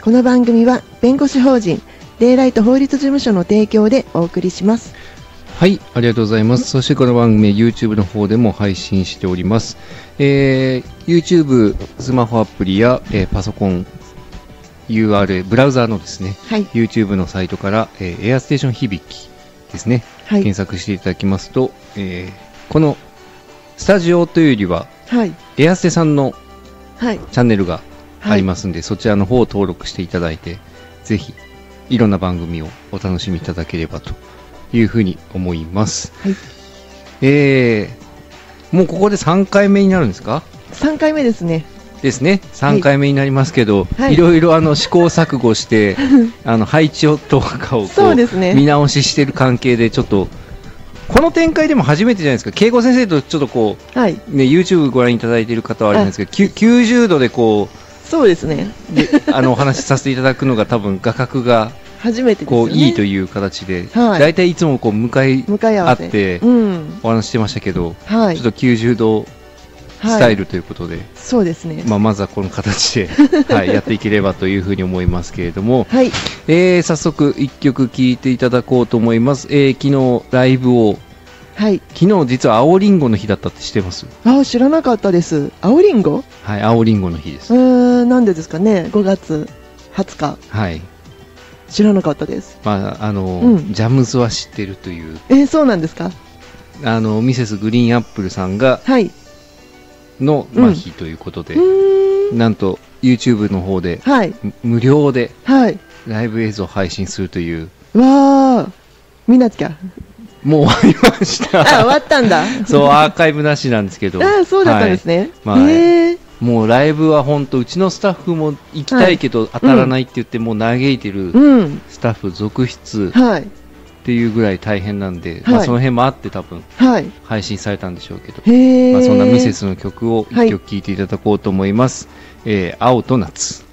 この番組は弁護士法人デイライト法律事務所の提供でお送りします。 はい、ありがとうございます。そしてこの番組は YouTube の方でも配信しております。YouTube スマホアプリや、パソコン URL ブラウザーのですね、 はい、 YouTube のサイトから、エアステーション響きですね、 はい、 検索していただきますと、このスタジオというよりは、 はい、 エアステさんのはい、 チャンネルがありますんで、そちらの方を登録していただいて、ぜひいろんな番組をお楽しみいただければというふうに思います。 はい、 もうここで3回目になるんですか ？3回目ですね。 ですね。3回目になりますけど、 はい、 いろいろ試行錯誤して配置をとかをそうですね、 見直ししている関係でちょっとこの展開でも初めてじゃないですか。慶吾先生とちょっとこう、 はいね、YouTube ご覧いただいている方はあれなんですけど、90度でこうそうですね。 でお話しさせていただくのが多分画角が初めてですよね。 こういいという形で、 はい、 だいたいいつもこう向かい合ってお話してましたけど、 はい、 ちょっと90度スタイルということで、はい、 そうですね。 まずはこの形で、はい、やっていければというふうに思いますけれども、 はい、 早速1曲聴いていただこうと思います。昨日ライブを、 はい、 昨日実は青りんごの日だったって知ってます？ 知らなかったです。青りんご？ はい、青りんごの日です。 なんでですかね。5月20日。 はい。 知らなかったです。 ジャムズは知ってるという。 そうなんですか。 ミセスグリーンアップルさんが、 はい、 の、日ということで、なんと YouTube の方で、 はい、 無料で、 はい、 ライブ映像を配信するという。 わー、見なきゃ。 もう終わりました。 終わったんだ。 そう、アーカイブなしなんですけど。 そうだったんですね。 もうライブは本当うちのスタッフも行きたいけど当たらないって言って、もう嘆いてるスタッフ続出っていうぐらい大変なんで、その辺もあって多分配信されたんでしょうけど、そんなミセスの曲を1曲聴いていただこうと思います。青と夏。